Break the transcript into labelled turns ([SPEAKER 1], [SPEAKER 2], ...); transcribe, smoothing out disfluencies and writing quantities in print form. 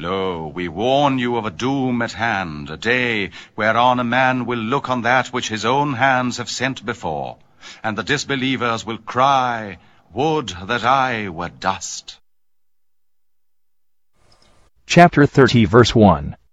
[SPEAKER 1] Lo, we warn you of a doom at hand, a day whereon a man will look on that which his own hands have sent before, and the disbelievers will cry, Would that I were dust.
[SPEAKER 2] Chapter 30, verse 1.